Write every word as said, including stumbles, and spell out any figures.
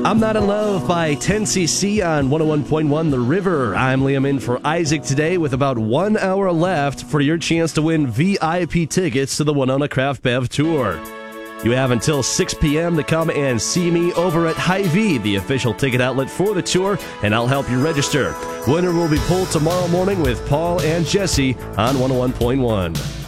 I'm Not in Love by ten C C on one oh one point one The River. I'm Liam in for Isaac today with about one hour left for your chance to win V I P tickets to the Winona Craft Bev Tour. You have until six p.m. to come and see me over at Hy-Vee, the official ticket outlet for the tour, and I'll help you register. Winner will be pulled tomorrow morning with Paul and Jesse on one oh one point one.